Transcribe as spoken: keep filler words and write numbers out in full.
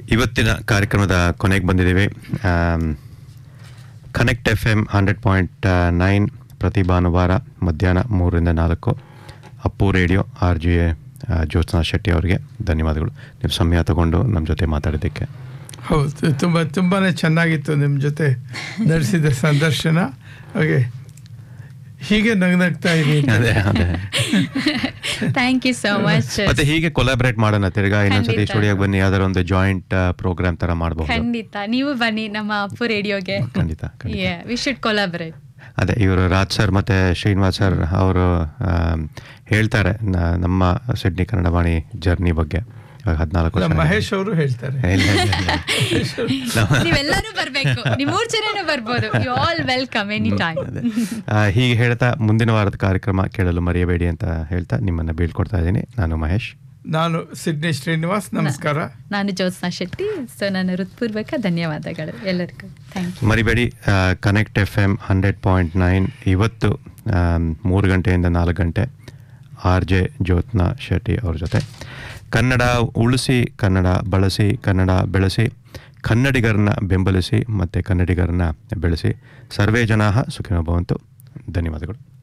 ಇವತ್ತಿನ ಕಾರ್ಯಕ್ರಮದ ಕೊನೆಗೆ ಬಂದಿದ್ದೀವಿ. Connect F M hundred point nine ಪ್ರತಿ ಭಾನುವಾರ ಮಧ್ಯಾಹ್ನ ಮೂರರಿಂದ ನಾಲ್ಕು Appu radio R G A Jyotsna Shetty ಅವರಿಗೆ ಧನ್ಯವಾದಗಳು, ನೀವು ಸಮಯ ತಗೊಂಡು ನಮ್ಮ ಜೊತೆ ಮಾತಾಡಿದ್ದಕ್ಕೆ. ಹೌದು, ತುಂಬ ತುಂಬಾ ಚೆನ್ನಾಗಿತ್ತು ನಿಮ್ಮ ಜೊತೆ ನಡೆಸಿದ ಸಂದರ್ಶನ. ಹಾಗೆ ಹೀಗೆ ನಗ್ನಗ್ತಾ ಇದ್ದೀನಿ. ಅದೇ ಅದೇ ಥ್ಯಾಂಕ್ ಯು ಸೋ ಮಚ್. ಮತ್ತೆ ಹೀಗೆ ಕೊಲಾಬ್ರೇಟ್ ಮಾಡೋಣ, ತಿರ್ಗಾ ಇನ್ನೊಂದ್ಸತಿ ಸ್ಟುಡಿಯೋಗೆ ಬನ್ನಿ, ಯಾವ್ದಾರ ಒಂದು ಜಾಯಿಂಟ್ ಪ್ರೋಗ್ರಾಮ್ ತರ ಮಾಡಬಹುದು. ಖಂಡಿತ ನೀವು ಬನ್ನಿ ನಮ್ಮ ಅಪ್ಪು ರೇಡಿಯೋಗೆ. ಖಂಡಿತ ವಿ ಶುಡ್ ಕೊಲಾಬರೇಟ್. ಅದೇ ಇವರು ರಾಜ್ ಸರ್ ಮತ್ತೆ ಶ್ರೀನಿವಾಸ್ ಸರ್ ಅವರು ಹೇಳ್ತಾರೆ ನಮ್ಮ ಸಿಡ್ನಿ ಕನ್ನಡ ವಾಣಿ ಜರ್ನಿ ಬಗ್ಗೆ. ಹದಿನಾಲ್ಕು ಮಹೇಶ್ ಅವರು ಹೇಳ್ತಾರೆ. ನೀವೆಲ್ಲರೂ ಬರಬೇಕು, ನೀವು ಮೂರು ಜನನೂ ಬರ್ಬೋದು. You all welcome any time. ಹೀಗೆ ಹೇಳ್ತಾ ಮುಂದಿನ ವಾರದ ಕಾರ್ಯಕ್ರಮ ಕೇಳಲು ಮರೆಯಬೇಡಿ ಅಂತ ಹೇಳ್ತಾ ನಿಮ್ಮನ್ನ ಬೀಳ್ಕೊಡ್ತಾ ಇದ್ದೀನಿ. ನಾನು ಮಹೇಶ್. ನಾನು ಸಿಡ್ನಿ ಶ್ರೀನಿವಾಸ್. ನಮಸ್ಕಾರ. ನಾನು ಜ್ಯೋತ್ಸ್ನಾ ಶೆಟ್ಟಿ. ಸೊ ನನ್ನ ಹೃತ್ಪೂರ್ವಕ ಧನ್ಯವಾದಗಳು ಎಲ್ಲರಿಗೂ. Thank you. ಮರಿಬೇಡಿ, connect F M hundred point nine ಇವತ್ತು ಮೂರು ಗಂಟೆಯಿಂದ ನಾಲ್ಕು ಗಂಟೆ ಆರ್ ಜೆ ಜ್ಯೋತ್ಸ್ನಾ ಶೆಟ್ಟಿ ಅವ್ರ ಜೊತೆ ಕನ್ನಡ ಉಳಿಸಿ, ಕನ್ನಡ ಬಳಸಿ, ಕನ್ನಡ ಬೆಳೆಸಿ, ಕನ್ನಡಿಗರನ್ನ ಬೆಂಬಲಿಸಿ ಮತ್ತು ಕನ್ನಡಿಗರನ್ನ ಬೆಳೆಸಿ. ಸರ್ವೇ ಜನಾಃ ಸುಖಿನೋ ಭವಂತು. ಧನ್ಯವಾದಗಳು.